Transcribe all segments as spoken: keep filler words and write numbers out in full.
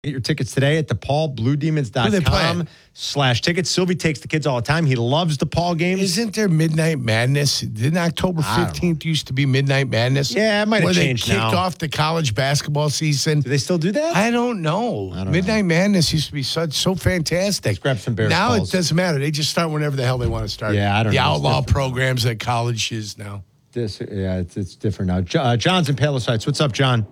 Get your tickets today at DePaul Blue Demons dot com slash tickets. Sylvie takes the kids all the time. He loves DePaul games. Isn't there Midnight Madness? Didn't October fifteenth used to be Midnight Madness? Yeah, it might have changed now. Where they kicked now. off the college basketball season. Do they still do that? I don't know. I don't Midnight know. Madness used to be such so fantastic. Let's grab some Bears Now calls. it doesn't matter. They just start whenever the hell they want to start. Yeah, I don't the know. The It's outlaw different. programs at colleges now. This, yeah, it's, it's different now. Jo- uh, John's in Palos Heights. What's up, John?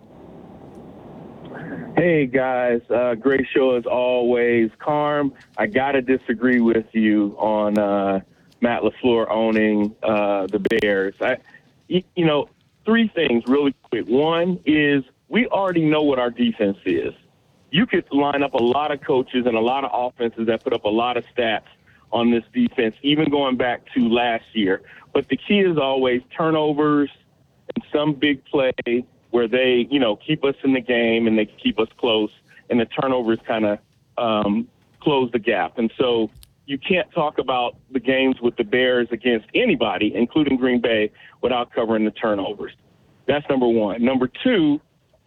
Hey, guys. Uh, great show as always. Carm, I got to disagree with you on uh, Matt LaFleur owning uh, the Bears. I, you, you know, three things really quick. One is we already know what our defense is. You could line up a lot of coaches and a lot of offenses that put up a lot of stats on this defense, even going back to last year. But the key is always turnovers and some big play where they, you know, keep us in the game and they keep us close, and the turnovers kind of um, close the gap. And so you can't talk about the games with the Bears against anybody, including Green Bay, without covering the turnovers. That's number one. Number two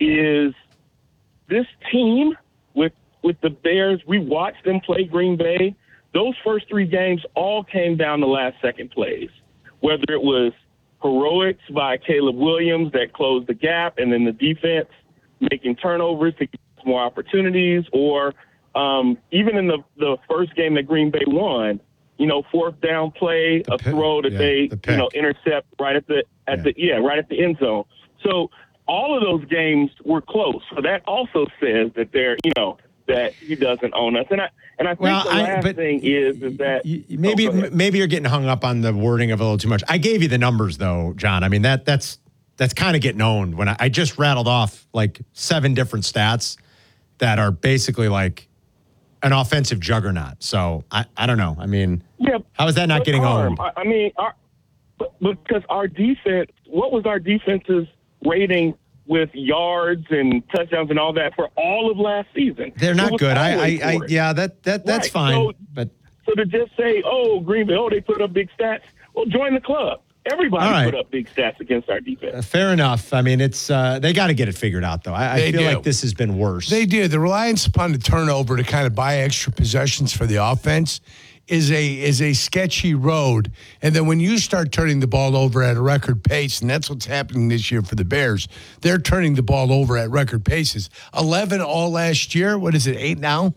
is this team with with the Bears. We watched them play Green Bay. Those first three games all came down to last-second plays, whether it was heroics by Caleb Williams that closed the gap, and then the defense making turnovers to get more opportunities, or um, even in the, the first game that Green Bay won, you know, fourth down play, The a pick, throw that yeah, they, the you know, pick. intercept right at the at Yeah. the yeah, right at the end zone. So all of those games were close. So that also says that they're, you know, that he doesn't own us. And I and I think Well, the I- last but thing is is that Y- Maybe Oh, go ahead. maybe you're getting hung up on the wording of it a little too much. I gave you the numbers though, John. I mean that that's that's kind of getting owned when I, I just rattled off like seven different stats that are basically like an offensive juggernaut. So I, I don't know. I mean, yeah, how is that not but getting Carm, owned? I, I mean, our, but, because our defense, what was our defense's rating with yards and touchdowns and all that for all of last season? They're It not was good. I, I, always I for it. yeah, that that that's Right. fine. So- but So to just say, oh, Green Bay, oh, they put up big stats. Well, join the club. Everybody All right. put up big stats against our defense. uh, fair enough. I mean, it's uh, they got to get it figured out though. I, I They feel do. like this has been worse. They do. The reliance upon the turnover to kind of buy extra possessions for the offense is a is a sketchy road. And then when you start turning the ball over at a record pace, and that's what's happening this year for the Bears, they're turning the ball over at record paces. eleven all last year. What is it, eight now?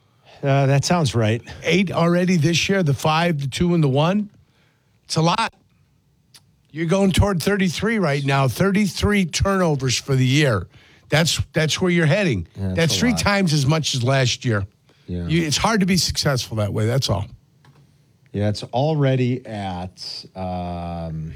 uh, that sounds right. Eight already this year, the five, the two, and the one. It's a lot. You're going toward thirty-three right now, thirty-three turnovers for the year. That's that's where you're heading. Yeah, that's that's a three lot. times as much as last year. Yeah. You, it's hard to be successful that way. That's all. Yeah, it's already at. Um,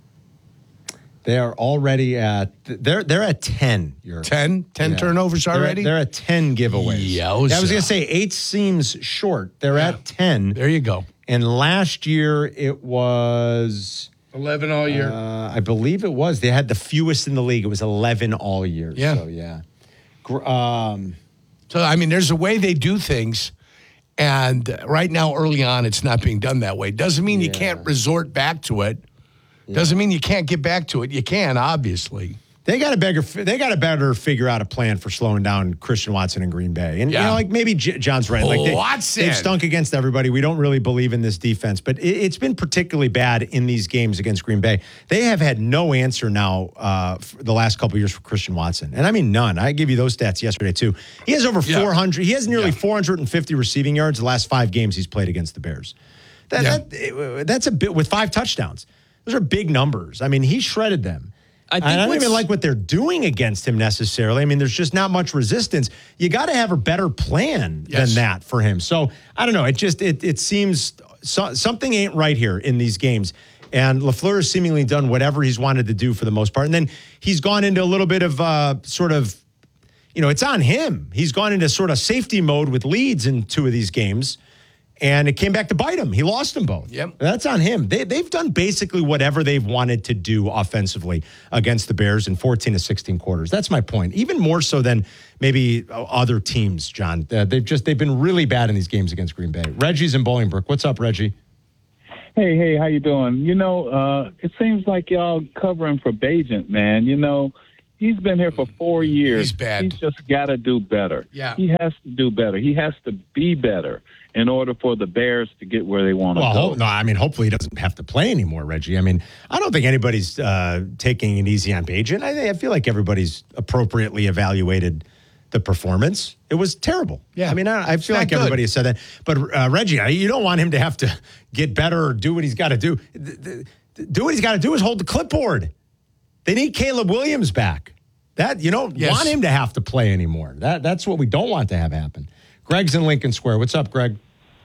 they are already at. They're they're at ten. You're ten, ten Yeah. turnovers They're at- already? They're at ten giveaways. Yowza. Yeah, I was going to say eight seems short. They're Yeah. at ten. There you go. And last year it was. eleven all year. Uh, I believe it was. They had the fewest in the league. It was eleven all year. Yeah. So yeah. Gr- Um, So, I mean, there's a way they do things. And right now, early on, it's not being done that way. Doesn't mean you Yeah. can't resort back to it. Doesn't mean you can't get back to it. You can, obviously. They got to better. They got to better figure out a plan for slowing down Christian Watson in Green Bay. And you Yeah. know, like maybe J- John's right. Like they, Watson. they've stunk against everybody. We don't really believe in this defense, but it, it's been particularly bad in these games against Green Bay. They have had no answer now uh, for the last couple of years for Christian Watson, and I mean none. I gave you those stats yesterday too. He has over Yeah. four hundred. He has nearly Yeah. four hundred fifty receiving yards the last five games he's played against the Bears. That, Yeah. that that's a bit with five touchdowns. Those are big numbers. I mean, he shredded them. I think I don't what's- even like what they're doing against him necessarily. I mean, there's just not much resistance. You got to have a better plan Yes. than that for him. So I don't know. It just it it seems so, something ain't right here in these games. And LaFleur has seemingly done whatever he's wanted to do for the most part. And then he's gone into a little bit of uh, sort of, you know, it's on him. He's gone into sort of safety mode with leads in two of these games. And it came back to bite him. He lost them both. Yep. That's on him. They, they've done basically whatever they've wanted to do offensively against the Bears in fourteen to sixteen quarters. That's my point. Even more so than maybe other teams, John. Uh, they've just they've been really bad in these games against Green Bay. Reggie's in Bolingbrook. What's up, Reggie? Hey, hey, how you doing? You know, uh, it seems like y'all covering for Bajent, man. You know, He's been here for four years. He's bad. He's just got to do better. Yeah. He has to do better. He has to be better in order for the Bears to get where they want to Well, go. ho- no, I mean, hopefully he doesn't have to play anymore, Reggie. I mean, I don't think anybody's uh, taking it easy on Bajan. I, I feel like everybody's appropriately evaluated the performance. It was terrible. Yeah. I mean, I, I feel not like good. everybody has said that. But uh, Reggie, I- you don't want him to have to get better or do what he's got to do. The- the- Do what he's got to do is hold the clipboard. They need Caleb Williams back. That you don't Yes. want him to have to play anymore. That that's what we don't want to have happen. Greg's in Lincoln Square. What's up, Greg?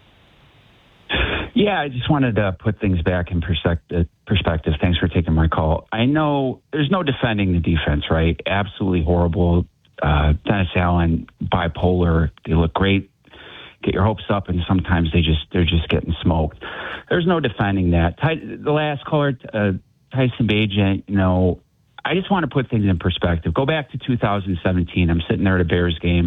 Yeah, I just wanted to put things back in perspective. Perspective. Thanks for taking my call. I know there's no defending the defense, right? Absolutely horrible. Uh, Dennis Allen, bipolar. They look great. Get your hopes up, and sometimes they just they're just getting smoked. There's no defending that. Ty, the last caller, uh, Tyson Bagent, you know, I just want to put things in perspective. Go back to two thousand seventeen. I'm sitting there at a Bears game,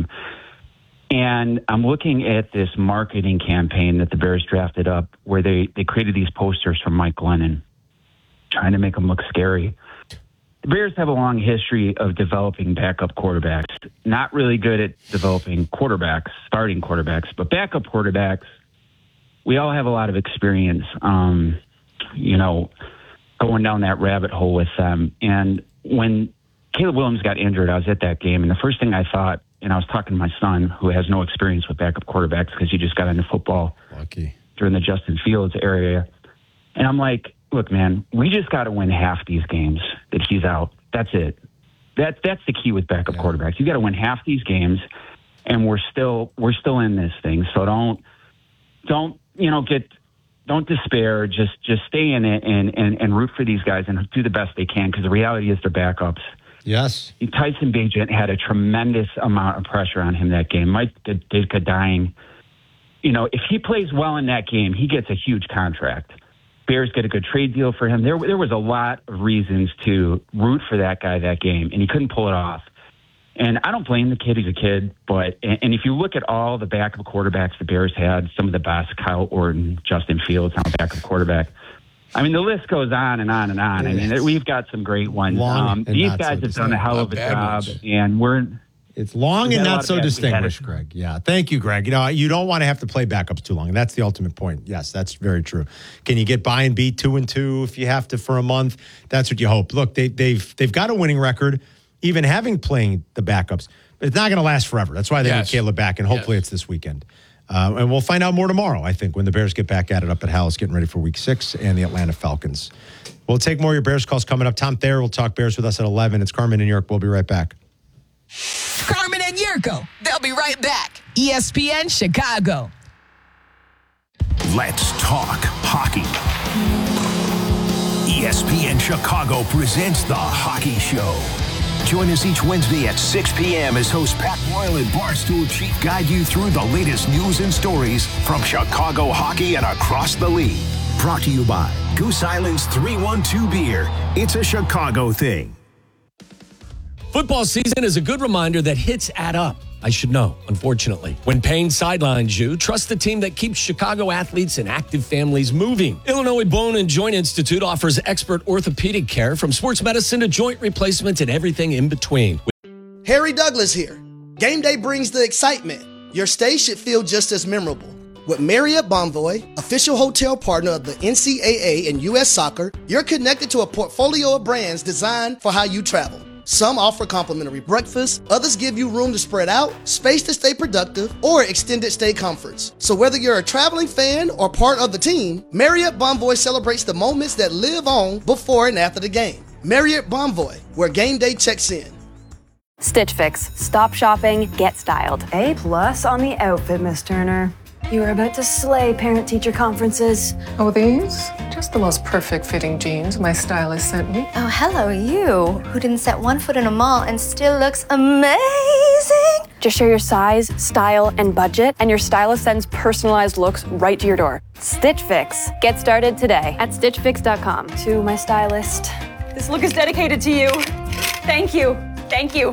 and I'm looking at this marketing campaign that the Bears drafted up, where they they created these posters from Mike Glennon, trying to make them look scary. The Bears have a long history of developing backup quarterbacks. Not really good at developing quarterbacks, starting quarterbacks, but backup quarterbacks, we all have a lot of experience, um, you know, going down that rabbit hole with them. And when Caleb Williams got injured, I was at that game, and the first thing I thought, and I was talking to my son, who has no experience with backup quarterbacks because he just got into football Lucky. during the Justin Fields area. And I'm like, look, man, we just got to win half these games that he's out. That's it. That that's the key with backup yeah. quarterbacks. You got to win half these games, and we're still we're still in this thing. So don't don't you know get don't despair. Just just stay in it and and, and root for these guys and do the best they can, because the reality is they're backups. Yes. Tyson Bagent had a tremendous amount of pressure on him that game. Mike Ditka dying. You know, if he plays well in that game, he gets a huge contract. Bears get a good trade deal for him. There, there was a lot of reasons to root for that guy that game, and he couldn't pull it off. And I don't blame the kid. He's a kid. But and, and if you look at all the backup quarterbacks the Bears had, some of the best, Kyle Orton, Justin Fields, now backup quarterback. I mean, the list goes on and on and on. I mean, we've got some great ones. Um, these guys have done a hell of a job, and we're it's long and not so distinguished, Greg. Yeah, thank you, Greg. You know, you don't want to have to play backups too long, and that's the ultimate point. Yes, that's very true. Can you get by and beat two and two if you have to for a month? That's what you hope. Look, they, they've they've got a winning record, even having playing the backups, but it's not going to last forever. That's why they yes. need Caleb back, and hopefully yes. it's this weekend. Uh, and we'll find out more tomorrow, I think, when the Bears get back at it up at Hallis, getting ready for week six, and the Atlanta Falcons. We'll take more of your Bears calls coming up. Tom Thayer will talk Bears with us at eleven. It's Carmen in York. We'll be right back. Carmen and Yurko. They'll be right back. E S P N Chicago. Let's talk hockey. E S P N Chicago presents The Hockey Show. Join us each Wednesday at six p.m. as host Pat Boyle and Barstool Chief guide you through the latest news and stories from Chicago hockey and across the league. Brought to you by Goose Island's three one two beer. It's a Chicago thing. Football season is a good reminder that hits add up. I should know, unfortunately. When pain sidelines you, trust the team that keeps Chicago athletes and active families moving. Illinois Bone and Joint Institute offers expert orthopedic care from sports medicine to joint replacements and everything in between. Harry Douglas here. Game day brings the excitement. Your stay should feel just as memorable. With Marriott Bonvoy, official hotel partner of the N C double A and U S Soccer, you're connected to a portfolio of brands designed for how you travel. Some offer complimentary breakfast, others give you room to spread out, space to stay productive, or extended stay comforts. So whether you're a traveling fan or part of the team, Marriott Bonvoy celebrates the moments that live on before and after the game. Marriott Bonvoy, where game day checks in. Stitch Fix. Stop shopping, get styled. A plus on the outfit, Miss Turner. You are about to slay parent-teacher conferences. Oh, these? Just the most perfect fitting jeans my stylist sent me. Oh, hello, you, who didn't set one foot in a mall and still looks amazing. Just share your size, style, and budget, and your stylist sends personalized looks right to your door. Stitch Fix. Get started today at stitch fix dot com. To my stylist, this look is dedicated to you. Thank you. Thank you.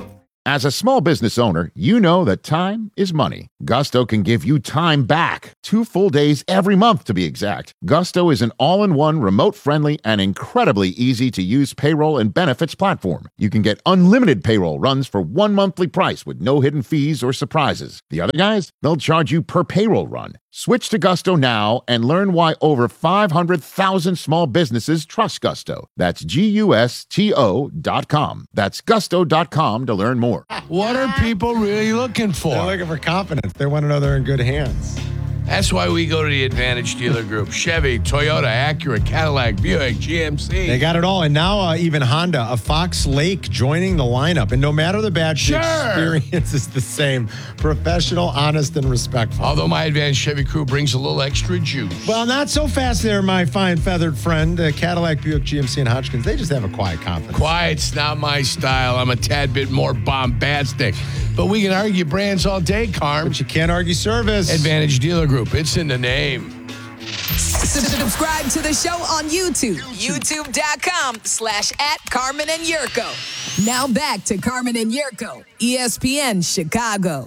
As a small business owner, you know that time is money. Gusto can give you time back. Two full days every month, to be exact. Gusto is an all-in-one, remote-friendly, and incredibly easy-to-use payroll and benefits platform. You can get unlimited payroll runs for one monthly price with no hidden fees or surprises. The other guys, they'll charge you per payroll run. Switch to Gusto now and learn why over five hundred thousand small businesses trust Gusto. That's G U S T O dot com. That's gusto dot com to learn more. What are people really looking for? They're looking for confidence. They want to know they're in good hands. That's why we go to the Advantage Dealer Group. Chevy, Toyota, Acura, Cadillac, Buick, G M C. They got it all. And now uh, even Honda, a Fox Lake joining the lineup. And no matter the badge, Sure. the experience is the same. Professional, honest, and respectful. Although my Advantage Chevy crew brings a little extra juice. Well, not so fast there, my fine feathered friend. Uh, Cadillac, Buick, G M C, and Hodgkins, they just have a quiet confidence. Quiet's not my style. I'm a tad bit more bombastic. But we can argue brands all day, Carm. But you can't argue service. Advantage Dealer Group. It's in the name. Subscribe to the show on YouTube. YouTube.com slash at Carmen and Yurko. Now back to Carmen and Yurko. E S P N Chicago.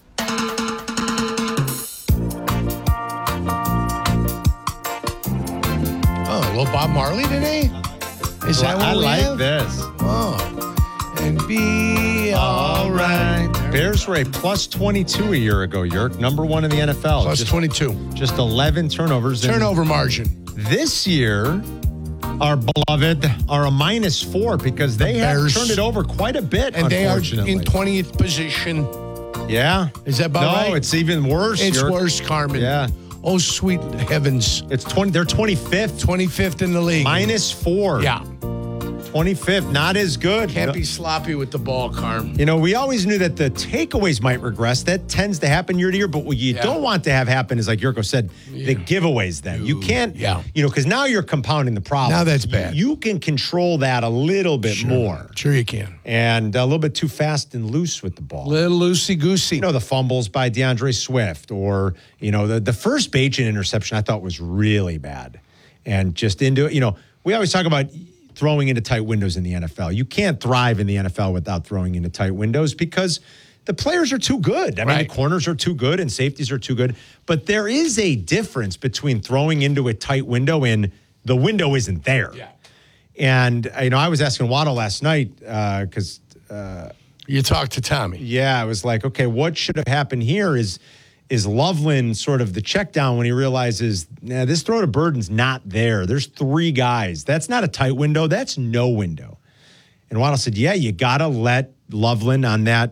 Oh, a little Bob Marley today? Is that what I we like have? this. Oh. And be all right. Bears were a plus twenty-two a year ago, Yerk. Number one in the N F L. Plus just, twenty-two. Just eleven turnovers. Turnover margin. This year, our beloved are a minus four because they The have Bears. turned it over quite a bit, And they are unfortunately. in twentieth position. Yeah. Is that about no, right? No, it's even worse. It's Yerk. worse, Carmen. Yeah. Oh, sweet heavens. It's twenty. They're twenty-fifth. twenty-fifth in the league. Minus four. Yeah. twenty-fifth. Not as good. Can't be sloppy with the ball, Carm. You know, we always knew that the takeaways might regress. That tends to happen year to year. But what you Yeah. don't want to have happen is, like Yurko said, the giveaways then. You can't, Yeah. you know, because now you're compounding the problem. Now that's bad. You, you can control that a little bit Sure. more. Sure you can. And a little bit too fast and loose with the ball. Little loosey-goosey. You know, the fumbles by DeAndre Swift or, you know, the, the first Bajan interception I thought was really bad. And just into, you know, we always talk about throwing into tight windows in the N F L. You can't thrive in the N F L without throwing into tight windows because the players are too good. I mean, Right. the corners are too good and safeties are too good. But there is a difference between throwing into a tight window and the window isn't there. Yeah. And, you know, I was asking Waddle last night because, uh, You talked to Tommy. yeah, I was like, okay, what should have happened here is is Loveland sort of the check down when he realizes, nah, this throw to Burden's not there. There's three guys. That's not a tight window. That's no window. And Waddle said, yeah, you got to let Loveland on that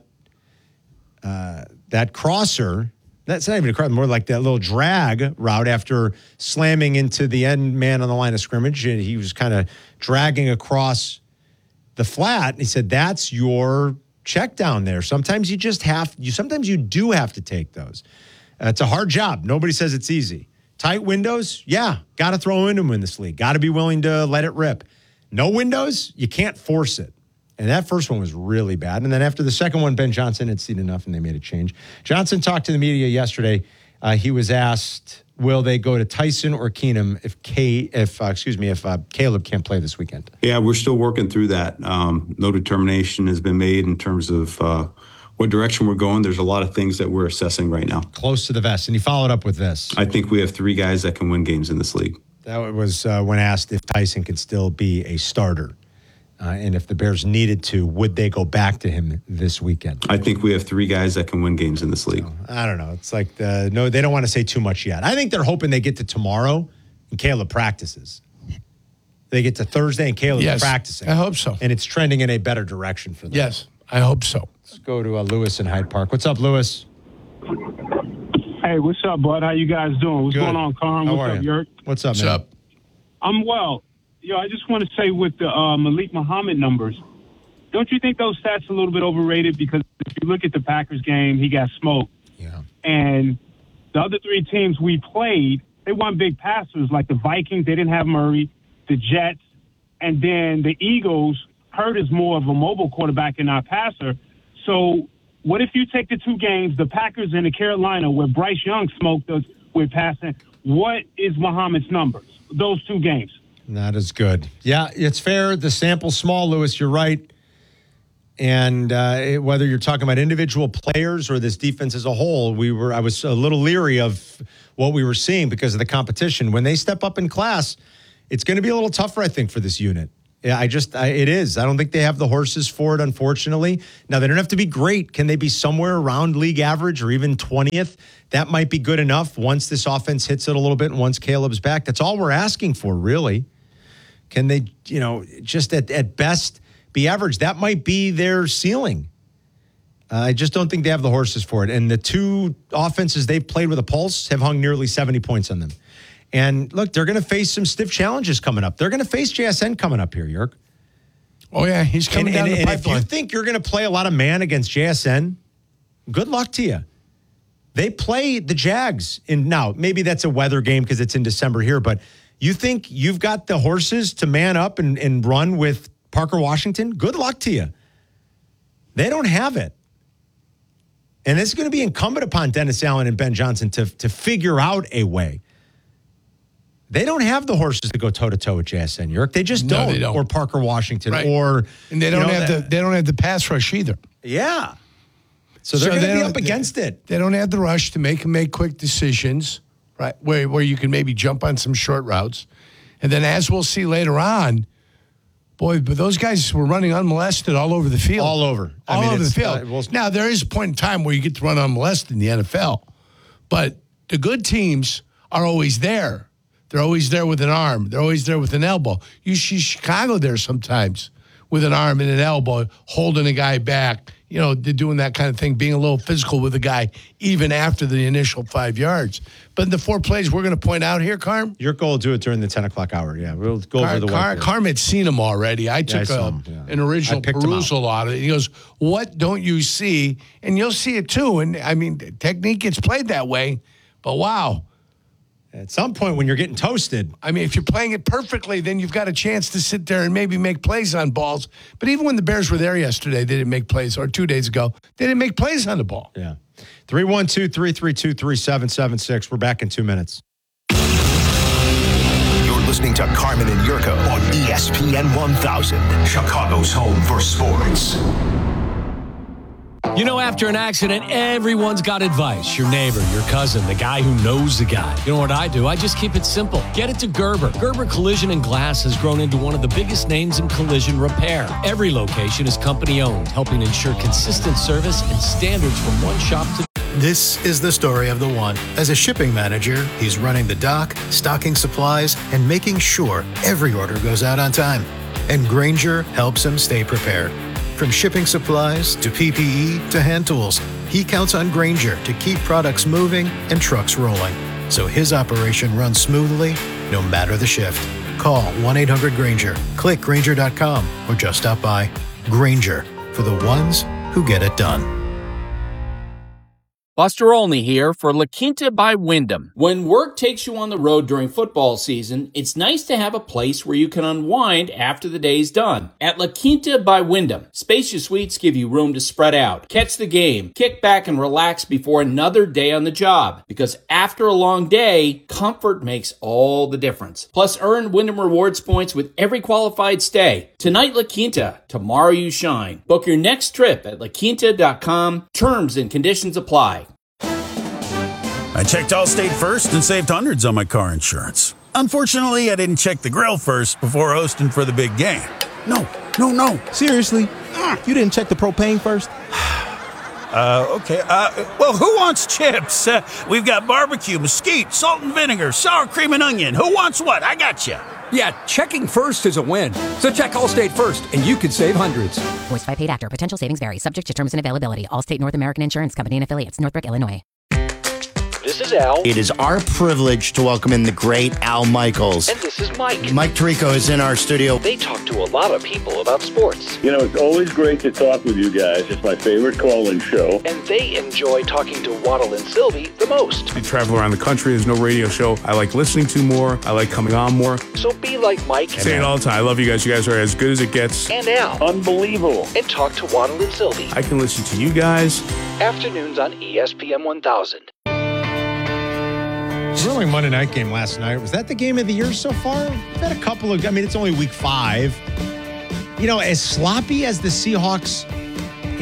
uh, that crosser. That's not even a cross, more like that little drag route after slamming into the end man on the line of scrimmage. And he was kind of dragging across the flat. And he said, that's your check down there. Sometimes you just have, you. sometimes you do have to take those. Uh, it's a hard job. Nobody says it's easy. Tight windows, yeah, got to throw into them in this league. Got to be willing to let it rip. No windows, you can't force it. And that first one was really bad. And then after the second one, Ben Johnson had seen enough and they made a change. Johnson talked to the media yesterday. Uh, he was asked, will they go to Tyson or Keenum if K, if uh, excuse me, if uh, Caleb can't play this weekend? Yeah, we're still working through that. Um, no determination has been made in terms of uh, what direction we're going. There's a lot of things that we're assessing right now. Close to the vest. And he followed up with this. I think we have three guys that can win games in this league. That was uh, when asked if Tyson could still be a starter. Uh, and if the Bears needed to, would they go back to him this weekend? I think we have three guys that can win games in this league. So, I don't know. It's like, the, no, they don't want to say too much yet. I think they're hoping they get to tomorrow and Caleb practices. They get to Thursday and Caleb's Yes, practicing. I hope so. And it's trending in a better direction for them. Yes, I hope so. Let's go to uh, Lewis in Hyde Park. What's up, Lewis? Hey, what's up, bud? How you guys doing? What's Good. going on, Carm? How What's are up, you? Yurt? What's up, What's man? up? I'm well. Yo, I just want to say with the uh, Malik Muhammad numbers, don't you think those stats are a little bit overrated? Because if you look at the Packers game, he got smoked. Yeah. And the other three teams we played, they won big passers. Like the Vikings, they didn't have Murray. The Jets, and then the Eagles. Hurt is more of a mobile quarterback and not passer. So what if you take the two games, the Packers and the Carolina, where Bryce Young smoked us with passing? What is Muhammad's numbers? Those two games. Not as good. Yeah, it's fair. The sample's small, Lewis. You're right. And uh, whether you're talking about individual players or this defense as a whole, we were I was a little leery of what we were seeing because of the competition. When they step up in class, it's going to be a little tougher, I think, for this unit. Yeah, I just I, it is. I don't think they have the horses for it, unfortunately. Now, they don't have to be great. Can they be somewhere around league average or even twentieth? That might be good enough once this offense hits it a little bit and once Caleb's back. That's all we're asking for, really. Can they, you know, just at, at best be average? That might be their ceiling. Uh, I just don't think they have the horses for it. And the two offenses they've played with a pulse have hung nearly seventy points on them. And look, they're going to face some stiff challenges coming up. They're going to face J S N coming up here, Yerk. Oh, yeah, he's coming and, down and, the and pipeline. if you think you're going to play a lot of man against J S N, good luck to you. They play the Jags. In, now, maybe that's a weather game because it's in December here, but you think you've got the horses to man up and, and run with Parker Washington? Good luck to you. They don't have it. And it's going to be incumbent upon Dennis Allen and Ben Johnson to, to figure out a way. They don't have the horses to go toe-to-toe with J S N, Yerk. They just No, don't. they don't. Or Parker Washington. Right. Or And they don't you know, have the, the they don't have the pass rush either. Yeah. So they're So going they to be don't- up against it. They don't have the rush to make make quick decisions, right? Where where you can maybe jump on some short routes. And then as we'll see later on, boy, but those guys were running unmolested all over the field. All over. I all mean, over the it's, field. uh, well- now, there is a point in time where you get to run unmolested in the N F L. But the good teams are always there. They're always there with an arm. They're always there with an elbow. You see Chicago there sometimes with an arm and an elbow, holding a guy back. You know, they're doing that kind of thing, being a little physical with a guy even after the initial five yards. But in the four plays we're going to point out here, Carm, Your goal, do it during the ten o'clock hour. Yeah, we'll go Car, over the Car, one. Carm had seen them already. I took I saw a, 'em, yeah. an original I picked 'em perusal out of it. He goes, what don't you see? And you'll see it too. And I mean, technique gets played that way. But wow. At some point when you're getting toasted. I mean, if you're playing it perfectly, then you've got a chance to sit there and maybe make plays on balls. But even when the Bears were there yesterday, they didn't make plays, or two days ago, they didn't make plays on the ball. Yeah. three one two, three three two, three seven seven six. We're back in two minutes. You're listening to Carmen and Yurko on E S P N one thousand, Chicago's home for sports. You know, after an accident, everyone's got advice. Your neighbor, your cousin, the guy who knows the guy. You know what I do? I just keep it simple. Get it to Gerber. Gerber Collision and Glass has grown into one of the biggest names in collision repair. Every location is company-owned, helping ensure consistent service and standards from one shop to This is the story of the one. As a shipping manager, he's running the dock, stocking supplies, and making sure every order goes out on time. And Grainger helps him stay prepared. From shipping supplies to P P E to hand tools, he counts on Grainger to keep products moving and trucks rolling. So his operation runs smoothly, no matter the shift. Call one eight hundred Grainger, click Grainger dot com, or just stop by. Grainger, for the ones who get it done. Buster Olney here for La Quinta by Wyndham. When work takes you on the road during football season, it's nice to have a place where you can unwind after the day's done. At La Quinta by Wyndham, spacious suites give you room to spread out, catch the game, kick back and relax before another day on the job. Because after a long day, comfort makes all the difference. Plus, earn Wyndham Rewards points with every qualified stay. Tonight, La Quinta. Tomorrow, you shine. Book your next trip at la quinta dot com. Terms and conditions apply. I checked Allstate first and saved hundreds on my car insurance. Unfortunately, I didn't check the grill first before hosting for the big game. No, no, no. Seriously? You didn't check the propane first? Uh, okay. Uh, well, who wants chips? Uh, we've got barbecue, mesquite, salt and vinegar, sour cream and onion. Who wants what? I got you. Yeah, checking first is a win. So check Allstate first, and you could save hundreds. Voiced by paid actor. Potential savings vary. Subject to terms and availability. Allstate North American Insurance Company and affiliates. Northbrook, Illinois. This is Al. It is our privilege to welcome in the great Al Michaels. And this is Mike. Mike Tirico is in our studio. They talk to a lot of people about sports. You know, it's always great to talk with you guys. It's my favorite call-in show. And they enjoy talking to Waddle and Sylvie the most. I travel around the country. There's no radio show I like listening to more. I like coming on more. So be like Mike. I say it all the time. I love you guys. You guys are as good as it gets. And Al. Unbelievable. And talk to Waddle and Sylvie. I can listen to you guys. Afternoons on E S P N one thousand. Thrilling Monday night game last night. Was that the game of the year so far? We've had a couple of, I mean, it's only week five. You know, as sloppy as the Seahawks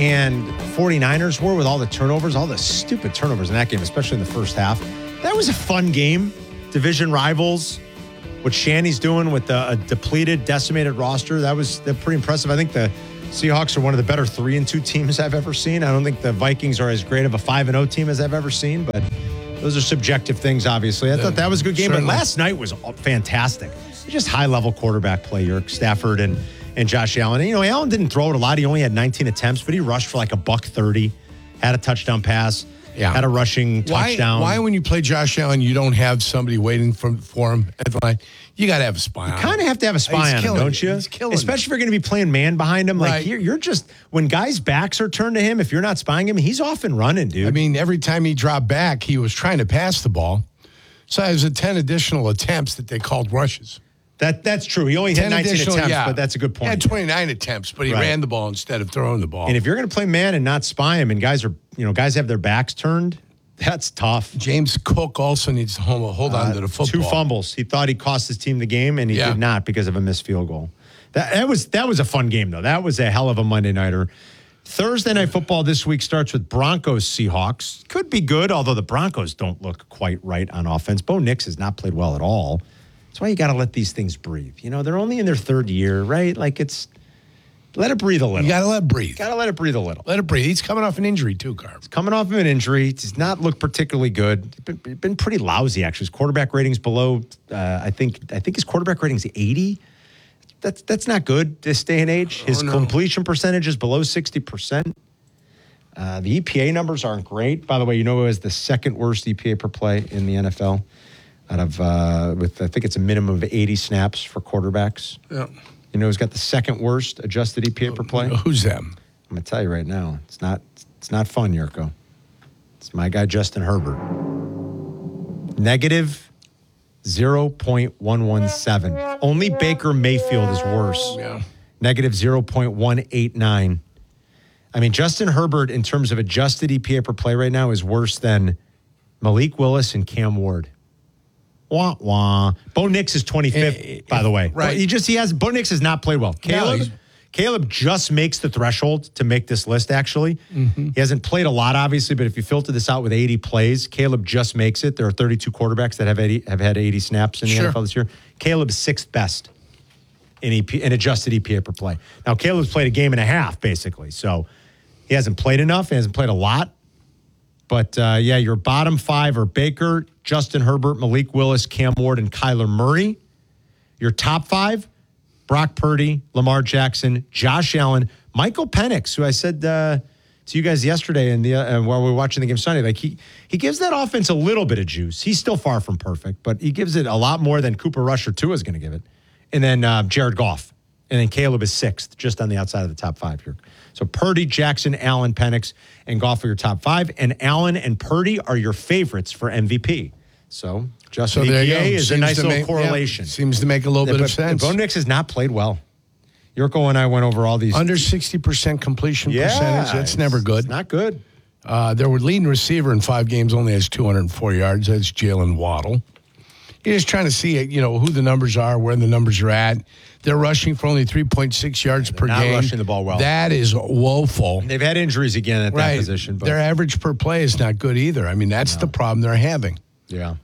and 49ers were with all the turnovers, all the stupid turnovers in that game, especially in the first half. That was a fun game. Division rivals. What Shanny's doing with the, a depleted, decimated roster, that was that pretty impressive. I think the Seahawks are one of the better three and two teams I've ever seen. I don't think the Vikings are as great of a five and oh team as I've ever seen, but those are subjective things, obviously. I yeah, thought that was a good game, certainly. But last night was fantastic. Just high-level quarterback play, Yerk, Stafford and, and Josh Allen. And, you know, Allen didn't throw it a lot. He only had nineteen attempts, but he rushed for like a buck thirty, had a touchdown pass. Yeah. Had a rushing why, touchdown. Why, when you play Josh Allen, you don't have somebody waiting for, for him at the line? You got to have a spy on him. You kind of have to have a spy He's on him, don't you? He's killing Especially if you're going to be playing man behind him. Like, right. you're, you're just, when guys' backs are turned to him, if you're not spying him, he's off and running, dude. I mean, every time he dropped back, he was trying to pass the ball. So it was a ten additional attempts that they called rushes. That That's true. He only had nineteen attempts, yeah. but that's a good point. He had twenty-nine attempts, but he right. ran the ball instead of throwing the ball. And if you're going to play man and not spy him, and guys are, you know, guys have their backs turned, that's tough. James Cook also needs to hold, hold on uh, to the football. Two fumbles. He thought he cost his team the game, and he yeah. did not because of a missed field goal. That, that was that was a fun game, though. That was a hell of a Monday nighter. Thursday night football this week starts with Broncos Seahawks. Could be good, although the Broncos don't look quite right on offense. Bo Nix has not played well at all. That's why you got to let these things breathe. You know, they're only in their third year, right? Like, it's let it breathe a little. You got to let it breathe. Got to let it breathe a little. Let it breathe. He's coming off an injury too, Carb. He's coming off of an injury. He's not looked particularly good. He's been, been pretty lousy, actually. His quarterback rating's below, uh, I think I think his quarterback rating's eighty. That's that's not good this day and age. His oh, no. completion percentage is below sixty percent. Uh, the E P A numbers aren't great. By the way, you know who has the second worst E P A per play in the N F L? Out of, uh, with I think it's a minimum of eighty snaps for quarterbacks. Yeah. You know who's got the second worst adjusted E P A per play? Who's them? I'm going to tell you right now. It's not It's not fun, Yurko. It's my guy, Justin Herbert. Negative zero point one one seven. Only Baker Mayfield is worse. Yeah. Negative zero point one eight nine. I mean, Justin Herbert, in terms of adjusted E P A per play right now, is worse than Malik Willis and Cam Ward. Wah, wah. Bo Nix is twenty-fifth, uh, by the way. Right. He just, he has, Bo Nix has not played well. Caleb, no, Caleb just makes the threshold to make this list, actually. Mm-hmm. He hasn't played a lot, obviously, but if you filter this out with eighty plays, Caleb just makes it. There are thirty-two quarterbacks that have eighty, have had eighty snaps in the sure. N F L this year. Caleb's sixth best in, E P, in adjusted E P A per play. Now, Caleb's played a game and a half, basically, so he hasn't played enough. He hasn't played a lot. But, uh, yeah, your bottom five are Baker, Justin Herbert, Malik Willis, Cam Ward, and Kyler Murray. Your top five, Brock Purdy, Lamar Jackson, Josh Allen, Michael Penix, who I said uh, to you guys yesterday in the, uh, while we were watching the game Sunday, like he, he gives that offense a little bit of juice. He's still far from perfect, but he gives it a lot more than Cooper Rush or Tua is going to give it. And then uh, Jared Goff. And then Caleb is sixth, just on the outside of the top five here. So Purdy, Jackson, Allen, Penix, and Goff are your top five. And Allen and Purdy are your favorites for M V P. So just so E P A there you go. is Seems a nice little make, correlation. Yeah, seems to make a little yeah, bit but, of sense. Bo Nix has not played well. Yurko and I went over all these. Under sixty percent completion yeah, percentage. That's never good. It's not good. Uh, their leading receiver in five games only has two hundred four yards. That's Jalen Waddle. You're just trying to see, you know, who the numbers are, where the numbers are at. They're rushing for only three point six yards yeah, per not game. Not rushing the ball well. That is woeful. They've had injuries again at right. that position. But their average per play is not good either. I mean, that's no. the problem they're having. Yeah.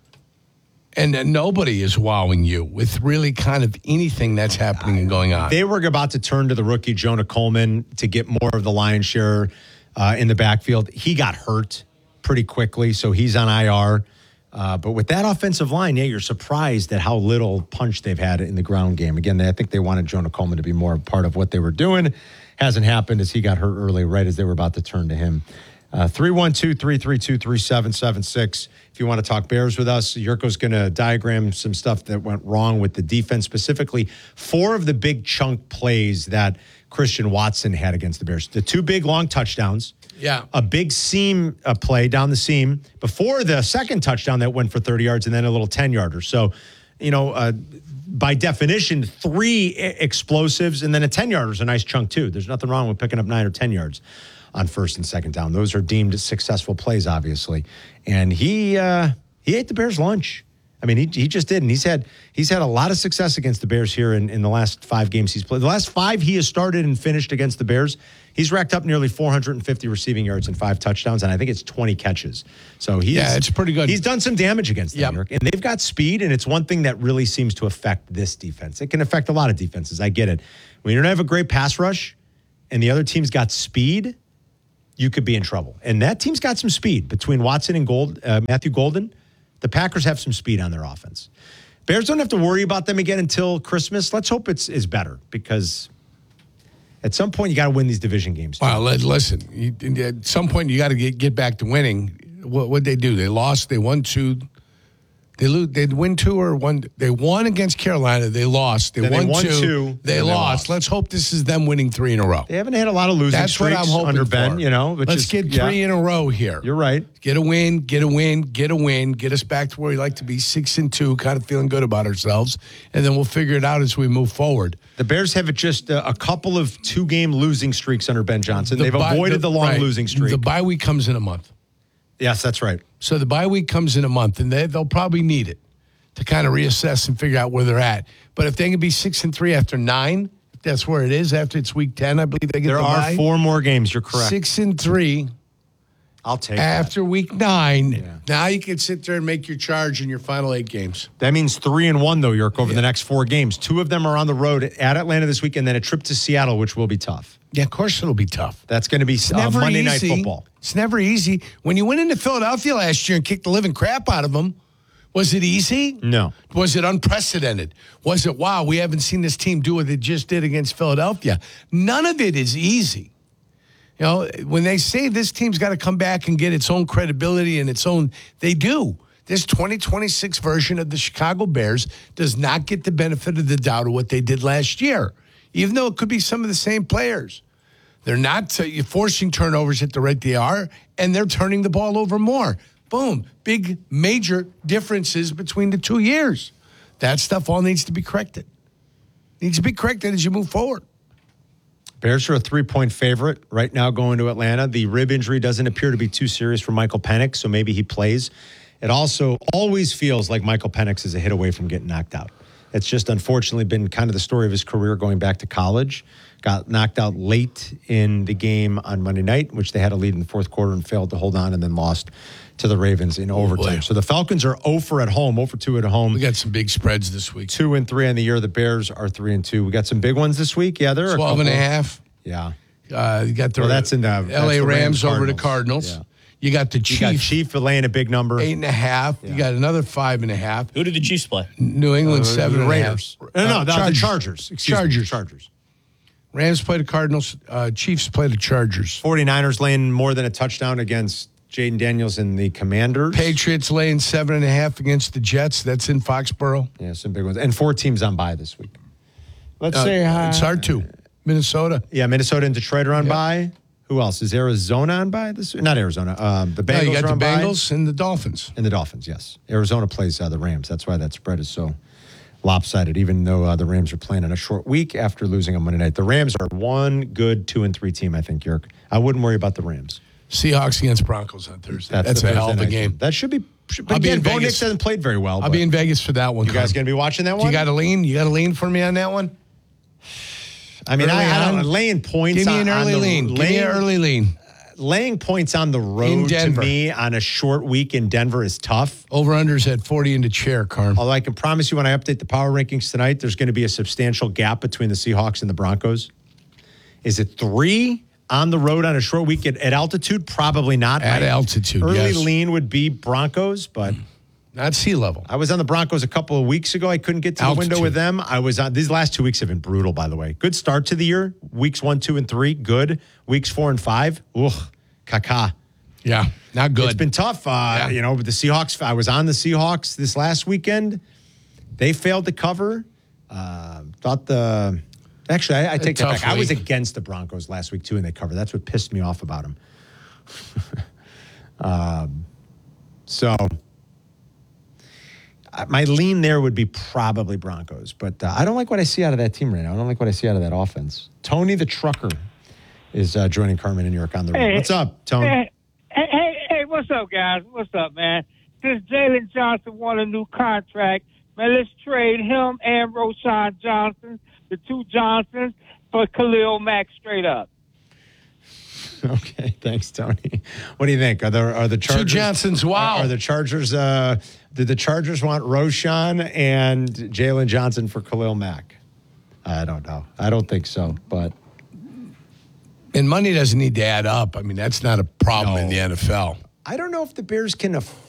And uh, nobody is wowing you with really kind of anything that's happening and going on. They were about to turn to the rookie Jonah Coleman to get more of the lion's share uh, in the backfield. He got hurt pretty quickly, so he's on I R. Uh, but with that offensive line, yeah, you're surprised at how little punch they've had in the ground game. Again, they, I think they wanted Jonah Coleman to be more a part of what they were doing. Hasn't happened as he got hurt early, right as they were about to turn to him. Uh, three one two, three three two, three seven seven six. If you want to talk Bears with us, Yurko's going to diagram some stuff that went wrong with the defense, specifically four of the big chunk plays that Christian Watson had against the Bears. The two big long touchdowns. Yeah. A big seam uh, play down the seam before the second touchdown that went for thirty yards and then a little ten-yarder. So, you know, uh, by definition, three I- explosives and then a ten-yarder is a nice chunk too. There's nothing wrong with picking up nine or ten yards on first and second down. Those are deemed successful plays, obviously. And he uh, he ate the Bears' lunch. I mean, he he just did, and he's had he's had a lot of success against the Bears here in, in the last five games he's played. The last five he has started and finished against the Bears, he's racked up nearly four hundred fifty receiving yards and five touchdowns, and I think it's twenty catches. So he's yeah, it's pretty good. He's done some damage against them, Yep. New York, and they've got speed, and it's one thing that really seems to affect this defense. It can affect a lot of defenses. I get it. When you don't have a great pass rush, and the other team's got speed, you could be in trouble. And that team's got some speed between Watson and Gold, uh, Matthew Golden. The Packers have some speed on their offense. Bears don't have to worry about them again until Christmas. Let's hope it's is better, because at some point you got to win these division games. Well, listen, you, at some point you got to get, get back to winning. What would they do? They lost. They won two. They lose. They'd win two or one. They won against Carolina. They lost. They, Then they won, won two. two, They, then they lost. lost. Let's hope this is them winning three in a row. They haven't had a lot of losing That's what streaks I'm hoping under Ben, for. you know. which Let's is- get yeah. three in a row here. You're right. Get a win, get a win, get a win, get us back to where we like to be, six and two, kind of feeling good about ourselves, and then we'll figure it out as we move forward. The Bears have just a, a couple of two-game losing streaks under Ben Johnson. The They've bye- avoided the, long right. losing streak. The bye week comes in a month. Yes, that's right. So the bye week comes in a month, and they, they'll probably need it to kind of reassess and figure out where they're at. But if they can be six and three after nine, if that's where it is after it's week ten, I believe they get There the are bye. four more games. You're correct. Six and three I'll take after week nine. Now you can sit there and make your charge in your final eight games. That means three and one, though, York, over the next four games. Two of them are on the road at Atlanta this week, and then a trip to Seattle, which will be tough. Yeah, of course it'll be tough. That's going to be It's uh, never Monday easy. Night Football. It's never easy. When you went into Philadelphia last year and kicked the living crap out of them, was it easy? No. Was it unprecedented? Was it, wow, we haven't seen this team do what they just did against Philadelphia? None of it is easy. You know, when they say this team's got to come back and get its own credibility and its own, they do. This twenty twenty-six version of the Chicago Bears does not get the benefit of the doubt of what they did last year, even though it could be some of the same players. They're not uh, forcing turnovers at the rate they are, and they're turning the ball over more. Boom. Big, major differences between the two years. That stuff all needs to be corrected. Needs to be corrected as you move forward. Bears are a three-point favorite right now going to Atlanta. The rib injury doesn't appear to be too serious for Michael Penix, so maybe he plays. It also always feels like Michael Penix is a hit away from getting knocked out. It's just unfortunately been kind of the story of his career going back to college. Got knocked out late in the game on Monday night, which they had a lead in the fourth quarter and failed to hold on, and then lost to the Ravens in overtime. boy. So the Falcons are zero for at home, zero for two at home. We got some big spreads this week. Two and three on the year. The Bears are three and two. We got some big ones this week. Yeah, there are twelve a and a couple. half. Yeah. Uh, you got the Well, that's in the- L A that's the Rams, Rams over the Cardinals. Cardinals. Yeah. You got the You Chiefs. got Chief laying a big number. Eight and a half. You got another five and a half. Who did the Chiefs play? New England, Uh, seven the and a half. Raiders. No, no, Uh, the Chargers. The Chargers. Excuse me, Chargers. Chargers. Rams play the Cardinals. Uh, Chiefs play the Chargers. 49ers laying more than a touchdown against Jaden Daniels and the Commanders. Patriots laying seven and a half against the Jets. That's in Foxborough. Yeah, some big ones. And four teams on bye this week. Let's Uh, say hi. it's hard to. Minnesota. Yeah, Minnesota and Detroit are on Yep. bye. Who else? Is Arizona on bye this week? Not Arizona. Um, the Bengals No, you got are the on bye. Bengals and the Dolphins. And the Dolphins, yes. Arizona plays uh, the Rams. That's why that spread is so lopsided, even though uh, the Rams are playing on a short week after losing on Monday night. The Rams are one good two and three team, I think, Yerk. I wouldn't worry about the Rams. Seahawks against Broncos on Thursday. That's, That's, the a hell of Thursday a night game. That should be. Should, but I'll be again, in Bo Vegas. Nix hasn't played very well. I'll but be in Vegas for that one. You guys Carm. going to be watching that one? You got a lean? You got a lean for me on that one? I mean, I, Early I don't on? know. Laying points Give me on, an on early the lean. Give laying, me an early lean. laying points on the In road to Denver. me on a short week in Denver is tough. Over-unders at forty in the chair, Carm. Although I can promise you when I update the power rankings tonight, there's going to be a substantial gap between the Seahawks and the Broncos. Is it three on the road on a short week at, at altitude? Probably not. At My altitude, Early yes. lean would be Broncos, but Not sea level. I was on the Broncos a couple of weeks ago. I couldn't get to the Altitude. window with them. I was on, these last two weeks have been brutal, by the way. Good start to the year. Weeks one, two, and three, good. Weeks four and five, ugh, caca. Yeah, not good. It's been tough. Uh, Yeah. You know, with the Seahawks, I was on the Seahawks this last weekend. They failed to cover. Uh, thought the, actually, I, I take that tough back. I was week. against the Broncos last week, too, and they covered. That's what pissed me off about them. um, so, uh, my lean there would be probably Broncos, but uh, I don't like what I see out of that team right now. I don't like what I see out of that offense. Tony the Trucker is uh, joining Carmen in New York on the road. Hey, What's up, Tony? Hey, hey, hey, hey, what's up, guys? What's up, man? since Jalen Johnson won a new contract, man, let's trade him and Roshan Johnson, the two Johnsons, for Khalil Mack straight up. Okay, thanks, Tony. What do you think? Are there are the Chargers? Two Johnsons, wow. Are, are the Chargers? Uh, did the Chargers want Roshan and Jalen Johnson for Khalil Mack? I don't know. I don't think so, but. And money doesn't need to add up. I mean, that's not a problem No. in the N F L. I don't know if the Bears can afford